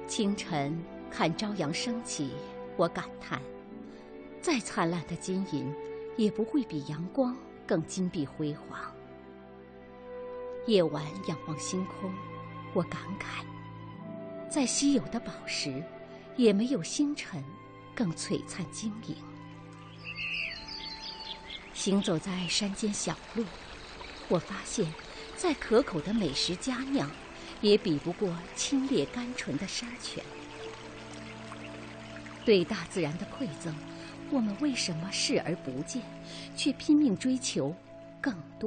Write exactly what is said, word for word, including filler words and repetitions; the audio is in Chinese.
清晨看朝阳升起，我感叹，再灿烂的金银，也不会比阳光更金碧辉煌。夜晚仰望星空，我感慨，再稀有的宝石，也没有星辰更璀璨晶莹。行走在山间小路，我发现，再可口的美食佳酿，也比不过清冽甘醇的山泉。对大自然的馈赠，我们为什么视而不见，却拼命追求更多？